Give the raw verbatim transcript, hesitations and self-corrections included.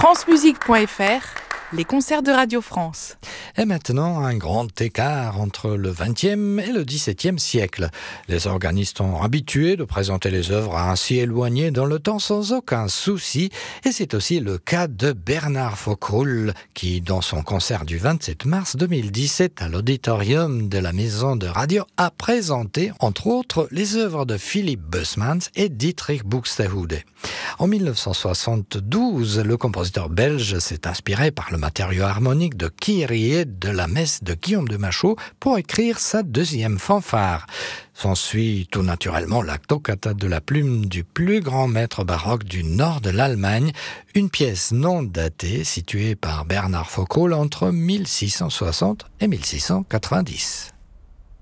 francemusique point f r, les concerts de Radio France. Et maintenant, un grand écart entre le vingtième et le dix-septième siècle. Les organistes sont habitués de présenter les œuvres ainsi éloignées dans le temps sans aucun souci. Et c'est aussi le cas de Bernard Foccroulle, qui, dans son concert du vingt-sept mars deux mille dix-sept à l'auditorium de la Maison de Radio, a présenté, entre autres, les œuvres de Philippe Bussmann et Dietrich Buxtehude. En dix-neuf cent soixante-douze, le compositeur belge s'est inspiré par le matériau harmonique de Kyrie de la messe de Guillaume de Machaut pour écrire sa deuxième fanfare. S'ensuit tout naturellement la toccata de la plume du plus grand maître baroque du nord de l'Allemagne, une pièce non datée située par Bernard Foccroulle entre mille six cent soixante et mille six cent quatre-vingt-dix.